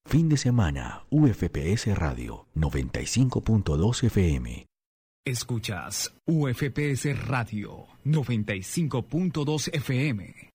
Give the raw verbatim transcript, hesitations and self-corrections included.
Fin de semana, U F P S Radio noventa y cinco punto dos F M. Escuchas U F P S Radio noventa y cinco punto dos F M.